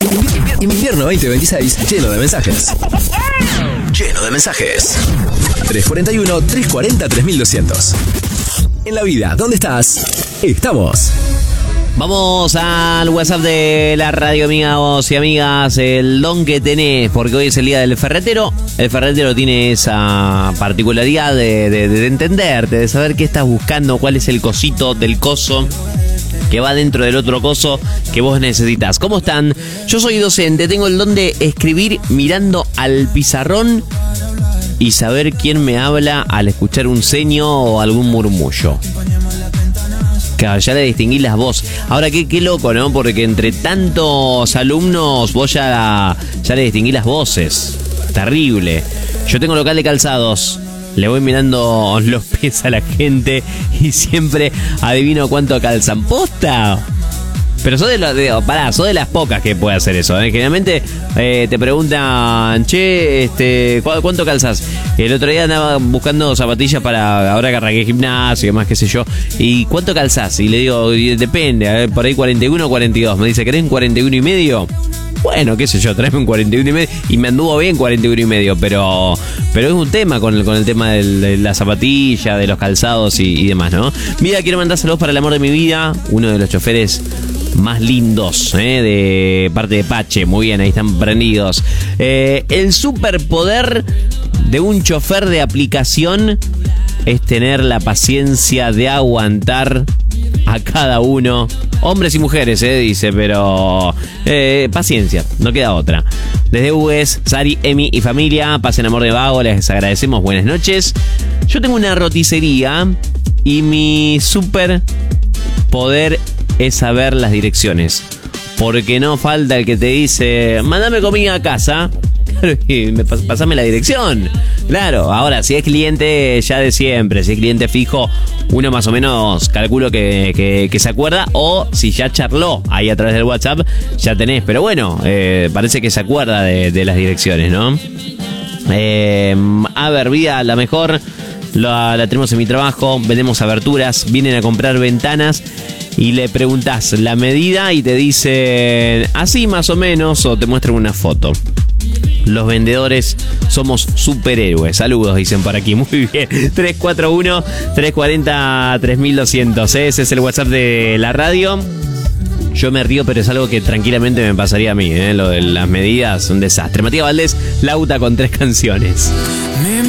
Invierno 2026, lleno de mensajes. Lleno de mensajes. 341-340-3200. En la vida, ¿dónde estás? Estamos. Vamos al WhatsApp de la radio, amigos y amigas, el don que tenés, porque hoy es el día del ferretero. El ferretero tiene esa particularidad de entenderte, de saber qué estás buscando, cuál es el cosito del coso que va dentro del otro coso que vos necesitas. ¿Cómo están? Yo soy docente, tengo el don de escribir mirando al pizarrón y saber quién me habla al escuchar un ceño o algún murmullo. Claro, ya le distinguí las voces. Ahora, qué loco, ¿no? Porque entre tantos alumnos vos ya le distinguí las voces. Terrible. Yo tengo local de calzados. Le voy mirando los pies a la gente y siempre adivino cuánto calzan. ¿Posta? Pero sos de las pocas que puede hacer eso, ¿eh? Generalmente te preguntan, che, ¿cuánto calzas? El otro día andaba buscando zapatillas para ahora que arranqué gimnasio y demás, qué sé yo. ¿Y cuánto calzás? Y le digo, depende, por ahí 41 o 42. Me dice, ¿querés un 41 y medio? Bueno, qué sé yo, tráeme un 41 y medio. Y me anduvo bien 41 y medio, pero es un tema con el tema de la zapatilla, de los calzados y demás, ¿no? Mira, quiero mandar saludos para el amor de mi vida, uno de los choferes más lindos, de parte de Pache. Muy bien, ahí están prendidos. El superpoder de un chofer de aplicación es tener la paciencia de aguantar a cada uno, hombres y mujeres, dice, pero paciencia, no queda otra. Desde UES, Sari, Emi y familia, pasen amor de vago, les agradecemos, buenas noches. Yo tengo una roticería y mi superpoder es saber las direcciones, porque no falta el que te dice, mándame comida a casa. Y pasame la dirección. Claro, ahora si es cliente ya de siempre, si es cliente fijo, uno más o menos calculo que se acuerda, o si ya charló ahí a través del WhatsApp, ya tenés. Pero bueno, parece que se acuerda de las direcciones, ¿no? A ver, vida, la mejor la tenemos en mi trabajo, vendemos aberturas, vienen a comprar ventanas y le preguntás la medida y te dicen así más o menos, o te muestran una foto. Los vendedores somos superhéroes. Saludos, dicen por aquí. Muy bien. 341-340-3200. Ese es el WhatsApp de la radio. Yo me río, pero es algo que tranquilamente me pasaría a mí, Lo de las medidas, un desastre. Matías Valdés, Lauta con 3 canciones.